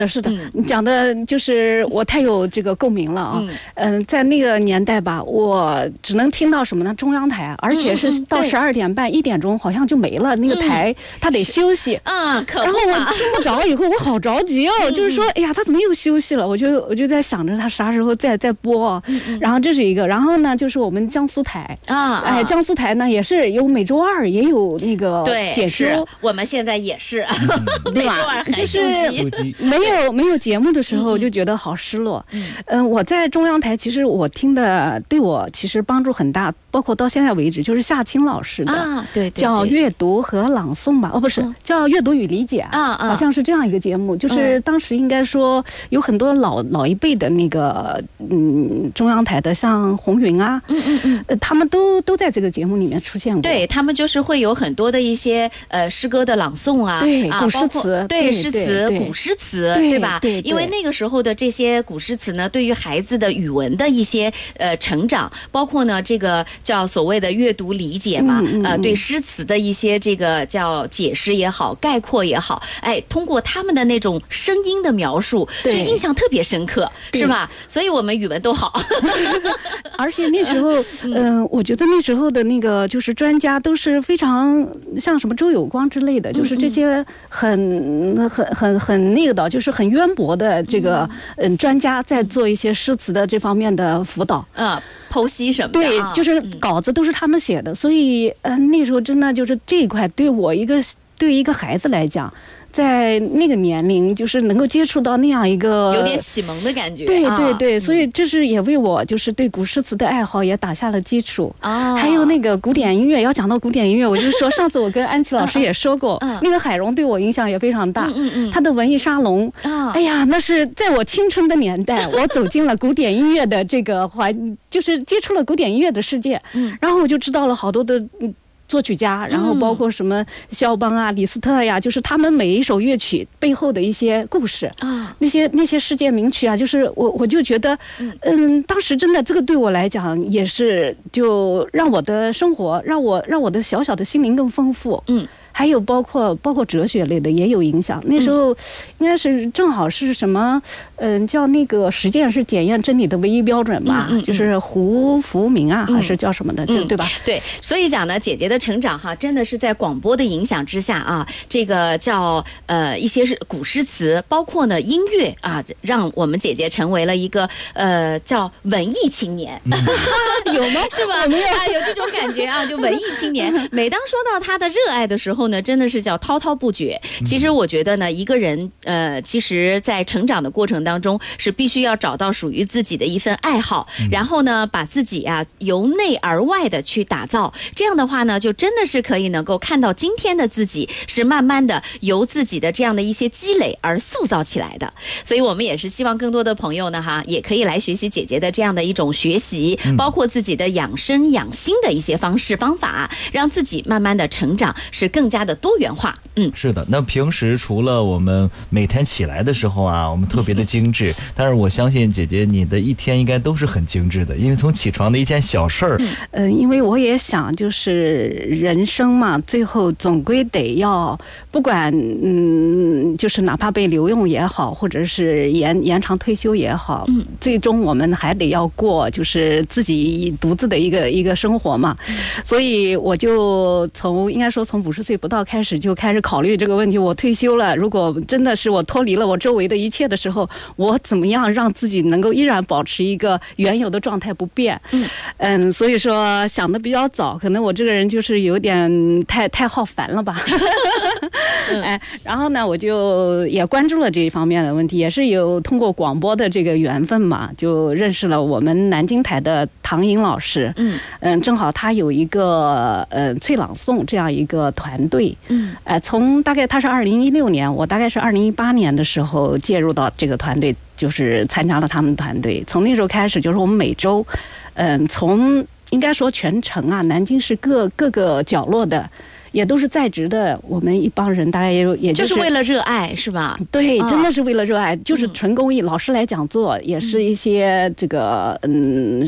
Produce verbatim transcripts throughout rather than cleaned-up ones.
是的，你讲的就是我太有这个共鸣了啊。嗯、呃，在那个年代吧，我只能听到什么呢？中央台，而且是到十二点半、一点钟好像就没了，那个台它得休息。 嗯，可不嘛。 然后我听不着，以后我好着急哦，嗯、就是说，哎呀，他怎么又休息了？我就我就在想着他啥时候再再播。嗯嗯。然后这是一个，然后呢，就是我们江苏台啊，哎，江苏台呢也是有每周二也有那个解说， 我们现在也是， 对吧？就是没有。没有没有节目的时候，就觉得好失落。嗯、呃，我在中央台，其实我听的对我其实帮助很大，包括到现在为止，就是夏青老师的啊，对，对对叫阅读和朗诵吧，哦，不是，嗯、叫阅读与理解啊，好像是这样一个节目。就是当时应该说有很多老老一辈的那个嗯中央台的，像红云啊，嗯嗯嗯，呃，他们都都在这个节目里面出现过。 对，他们就是会有很多的一些呃诗歌的朗诵啊， 对， 啊、 古诗词， 对诗词、古诗词。对吧？ 对， 因为那个时候的这些古诗词呢，对于孩子的语文的一些呃成长，包括呢这个叫所谓的阅读理解嘛，嗯嗯、呃，对诗词的一些这个叫解释也好、概括也好，哎，通过他们的那种声音的描述，就印象特别深刻，是吧？所以我们语文都好。 而且那时候，嗯、呃，我觉得那时候的那个就是专家都是非常像什么周有光之类的，就是这些很很很很那个的，就是很渊博的这个嗯专家在做一些诗词的这方面的辅导， 嗯，剖析什么的， 对，就是稿子都是他们写的，所以呃那时候真的就是这一块对我一个对一个孩子来讲。在那个年龄，就是能够接触到那样一个有点启蒙的感觉， 对对对，啊、所以这是也为我就是对古诗词的爱好也打下了基础啊。还有那个古典音乐，要讲到古典音乐，我就说上次我跟安琪老师也说过，嗯、那个海荣对我影响也非常大，嗯嗯嗯，他的文艺沙龙，啊、哎呀，那是在我青春的年代，我走进了古典音乐的这个环，就是接触了古典音乐的世界，嗯，然后我就知道了好多的。嗯作曲家，然后包括什么肖邦啊、李斯特呀，就是他们每一首乐曲背后的一些故事啊，那些那些世界名曲啊，就是我我就觉得，嗯，当时真的这个对我来讲也是，就让我的生活，让我让我的小小的心灵更丰富，嗯。还有包括包括哲学类的也有影响。那时候应该是正好是什么，嗯、呃，叫那个实践是检验真理的唯一标准吧，嗯嗯嗯、就是胡福明啊，嗯、还是叫什么的，就、嗯、对吧？ 对，所以讲呢，姐姐的成长哈，真的是在广播的影响之下啊，这个叫呃一些是古诗词，包括呢音乐啊，让我们姐姐成为了一个呃叫文艺青年，嗯、有吗？是吧？有啊，有这种感觉啊，就文艺青年。每当说到他的热爱的时候呢，真的是叫滔滔不绝。其实我觉得呢，一个人呃，其实在成长的过程当中，是必须要找到属于自己的一份爱好，然后呢，把自己啊由内而外的去打造。这样的话呢，就真的是可以能够看到今天的自己是慢慢的由自己的这样的一些积累而塑造起来的。所以我们也是希望更多的朋友呢，哈，也可以来学习姐姐的这样的一种学习，包括自己的养生养心的一些方式方法，让自己慢慢的成长是更加的多元化。嗯， 是的。那平时除了我们每天起来的时候啊，我们特别的精致，但是我相信姐姐你的一天应该都是很精致的，因为从起床的一件小事儿， 嗯、呃，因为我也想就是人生嘛，最后总归得要不管嗯，就是哪怕被留用也好，或者是延延长退休也好，嗯，最终我们还得要过就是自己独自的一个一个生活嘛，嗯、所以我就从应该说从五十岁不到开始就开始考虑这个问题。我退休了，如果真的是我脱离了我周围的一切的时候，我怎么样让自己能够依然保持一个原有的状态不变？嗯嗯，所以说想的比较早，可能我这个人就是有点太太好烦了吧。哎，然后呢，我就也关注了这一方面的问题，也是有通过广播的这个缘分嘛，就认识了我们南京台的唐颖老师。嗯嗯，正好他有一个呃翠朗诵这样一个团队。嗯，哎、呃，从大概他是二零一六年，我大概是二零一八年的时候介入到这个团队，就是参加了他们团队。从那时候开始，就是我们每周，嗯、呃，从应该说全城啊，南京市各各个角落的。也都是在职的，我们一帮人大概也也就是、就是为了热爱，是吧？ 对，真的是为了热爱，哦、就是纯公益。嗯、老师来讲座，也是一些这个嗯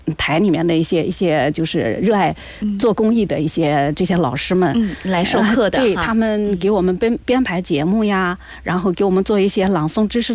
台里面的一些一些就是热爱做公益的一些这些老师们、 嗯、来授课的、 呃、对他们给我们编编排节目呀，然后给我们做一些朗诵知识